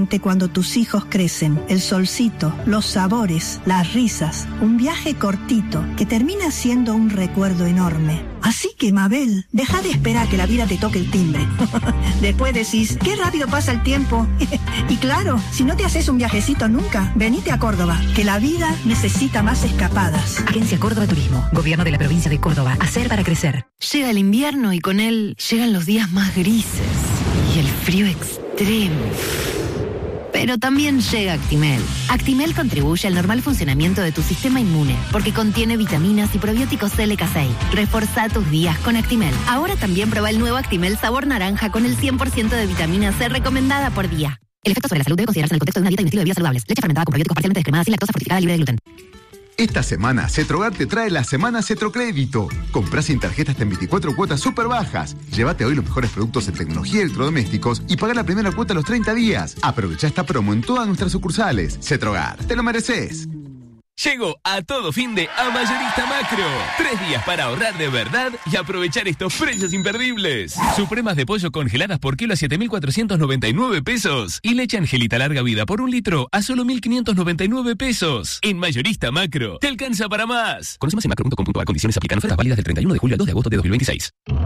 Cuando tus hijos crecen, el solcito, los sabores, las risas, un viaje cortito que termina siendo un recuerdo enorme. Así que, Mabel, deja de esperar que la vida te toque el timbre. Después decís, qué rápido pasa el tiempo. Y claro, si no te haces un viajecito nunca, venite a Córdoba, que la vida necesita más escapadas. Agencia Córdoba Turismo, Gobierno de la Provincia de Córdoba. Hacer para crecer. Llega el invierno y con él llegan los días más grises y el frío extremo. Pero también llega Actimel. Actimel contribuye al normal funcionamiento de tu sistema inmune porque contiene vitaminas y probióticos LK6. Reforzá tus días con Actimel. Ahora también prueba el nuevo Actimel sabor naranja con el 100% de vitamina C recomendada por día. El efecto sobre la salud debe considerarse en el contexto de una dieta y un estilo de vida saludables. Leche fermentada con probióticos parcialmente descremada sin lactosa fortificada libre de gluten. Esta semana, Cetrogar te trae la semana Cetrocrédito. Comprá sin tarjeta hasta en 24 cuotas súper bajas. Llévate hoy los mejores productos en tecnología y electrodomésticos y paga la primera cuota a los 30 días. Aprovecha esta promo en todas nuestras sucursales. Cetrogar, te lo mereces. Llegó a todo fin de A Mayorista Macro. 3 días para ahorrar de verdad y aprovechar estos precios imperdibles. Supremas de pollo congeladas por kilo a 7.499 pesos. Y leche Angelita larga vida por 1 litro a solo 1.599 pesos. En Mayorista Macro, te alcanza para más. Conoce más en macro.com.ar. Condiciones aplican. Ofertas válidas del 31 de julio al 2 de agosto de 2026.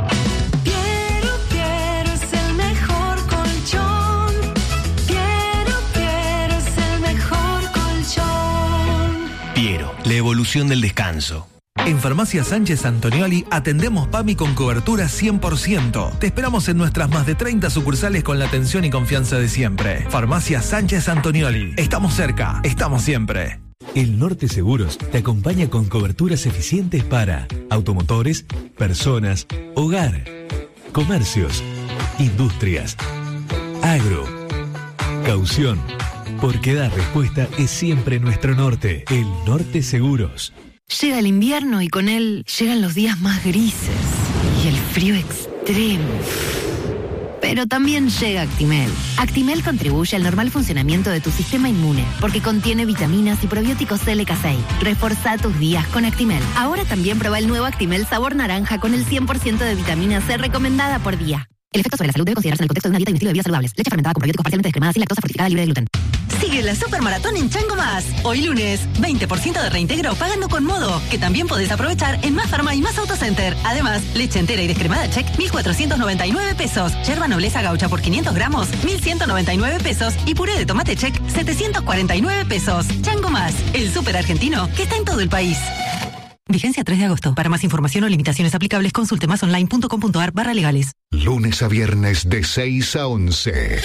La evolución del descanso. En Farmacia Sánchez Antonioli atendemos PAMI con cobertura 100%. Te esperamos en nuestras más de 30 sucursales con la atención y confianza de siempre. Farmacia Sánchez Antonioli. Estamos cerca, estamos siempre. El Norte Seguros te acompaña con coberturas eficientes para automotores, personas, hogar, comercios, industrias, agro, caución. Porque dar respuesta es siempre nuestro norte. El Norte Seguros. Llega el invierno y con él llegan los días más grises y el frío extremo. Pero también llega Actimel. Actimel contribuye al normal funcionamiento de tu sistema inmune porque contiene vitaminas y probióticos LK6. Reforzá tus días con Actimel. Ahora también prueba el nuevo Actimel sabor naranja con el 100% de vitamina C recomendada por día. El efecto sobre la salud debe considerarse en el contexto de una dieta y un estilo de vida saludables. Leche fermentada con probióticos parcialmente descremada sin lactosa fortificada libre de gluten. Sigue la Supermaratón en Chango Más. Hoy lunes, 20% de reintegro pagando con Modo, que también podés aprovechar en Más Farma y Más Autocenter. Además, leche entera y descremada Check, 1.499 pesos. Yerba Nobleza Gaucha por 500 gramos, 1.199 pesos. Y puré de tomate Check, 749 pesos. Chango Más, el súper argentino que está en todo el país. Vigencia 3 de agosto. Para más información o limitaciones aplicables, consulte masonline.com.ar/legales. Lunes a viernes de 6 a 11.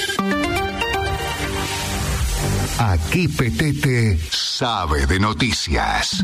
Aquí Petete sabe de noticias.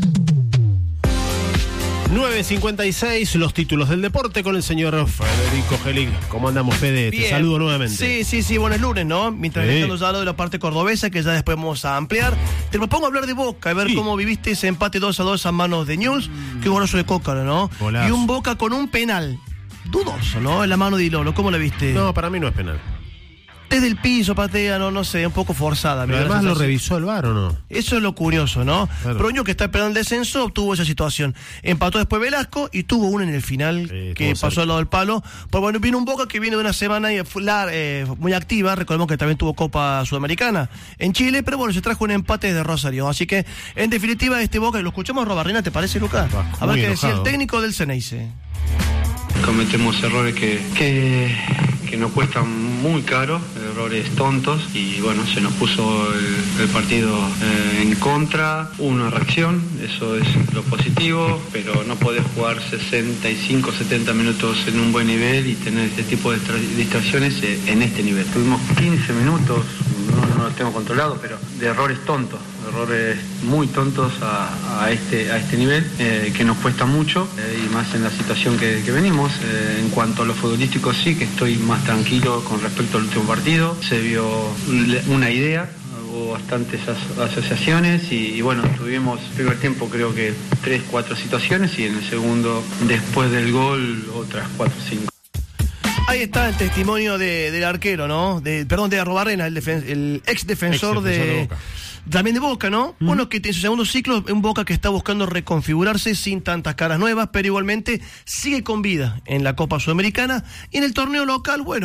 9:56, los títulos del deporte con el señor Federico Gelig. ¿Cómo andamos, Fede? Bien. Te saludo nuevamente. Sí, bueno, es lunes, ¿no? Mientras dejando ya lo de la parte cordobesa, que ya después vamos a ampliar. Te propongo hablar de Boca, a ver cómo viviste ese empate 2-2 a manos de Newell's. Qué golazo de Cócaro, ¿no? Golazo. Y un Boca con un penal dudoso, ¿no? En la mano de Ilolo. ¿Cómo la viste? No, para mí no es penal. Desde el piso, patea, no sé, un poco forzada. Pero además lo revisó el VAR, ¿o no? Eso es lo curioso, ¿no? Claro. Proño, que está esperando el descenso, obtuvo esa situación. Empató después Velasco y tuvo uno en el final que pasó al lado del palo. Pues bueno, vino un Boca que viene de una semana muy activa. Recordemos que también tuvo Copa Sudamericana en Chile, pero bueno, se trajo un empate de Rosario. Así que, en definitiva, este Boca, lo escuchamos a Robarrena, ¿te parece, Lucas? A ver qué decía el técnico del Ceneice. Cometemos errores que nos cuestan muy caro, errores tontos, y bueno, se nos puso el partido en contra, una reacción, eso es lo positivo, pero no podés jugar 65, 70 minutos en un buen nivel y tener este tipo de distracciones en este nivel. Tuvimos 15 minutos, no lo tengo controlado, pero de errores tontos, errores muy tontos a este nivel, que nos cuesta mucho, y más en la situación que venimos. En cuanto a lo futbolístico, sí que estoy más tranquilo con respecto al último partido. Se vio una idea, hubo bastantes asociaciones y bueno, tuvimos primer tiempo creo que 3-4 situaciones y en el segundo, después del gol, otras 4-5. Ahí está el testimonio del arquero, ¿no? De Arrobarrena, el ex defensor de Boca. También de Boca, ¿no? Bueno, que en su segundo ciclo, un Boca que está buscando reconfigurarse sin tantas caras nuevas, pero igualmente sigue con vida en la Copa Sudamericana y en el torneo local, bueno,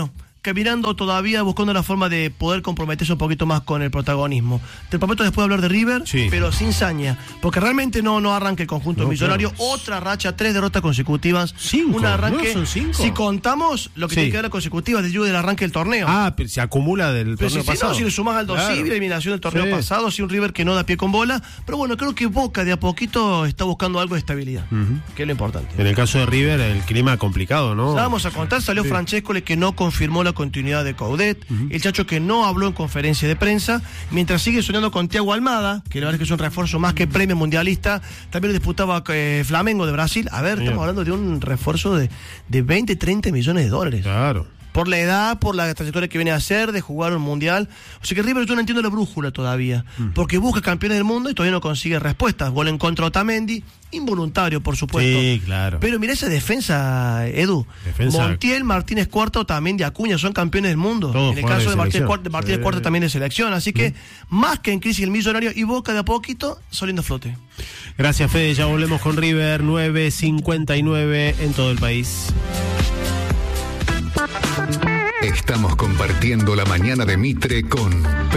caminando todavía, buscando la forma de poder comprometerse un poquito más con el protagonismo. Te prometo después hablar de River, pero sin saña, porque realmente no arranca el conjunto millonario. Claro. Otra racha, 3 derrotas consecutivas. 5, un arranque, ¿no son 5? Si contamos lo que tiene que ver consecutivas desde el arranque del torneo. Pero se acumula del torneo pasado. Si le sumás al Dosivi, la eliminación del torneo pasado, si un River que no da pie con bola, pero bueno, creo que Boca de a poquito está buscando algo de estabilidad, que es lo importante. En el caso de River, el clima complicado, ¿no? Ya vamos a contar, salió Francescoli, que no confirmó la continuidad de Coudet, el Chacho que no habló en conferencia de prensa, mientras sigue soñando con Thiago Almada, que la verdad es que es un refuerzo más que premio mundialista. También lo disputaba Flamengo de Brasil. A ver, estamos hablando de un refuerzo de 20, 30 millones de dólares. Claro. Por la edad, por la trayectoria que viene a hacer, de jugar un mundial. O sea que River, yo no entiendo la brújula todavía, porque busca campeones del mundo y todavía no consigue respuestas. Gol en contra de Otamendi, involuntario, por supuesto. Sí, claro. Pero mira esa defensa, Edu. Montiel, Martínez Cuarta, Otamendi, Acuña son campeones del mundo. Todos en el caso de Martínez selección. Cuarta también de selección. Así que, más que en crisis el millonario y Boca de a poquito, saliendo a flote. Gracias, Fede. Ya volvemos con River, 9:59 en todo el país. Estamos compartiendo la mañana de Mitre con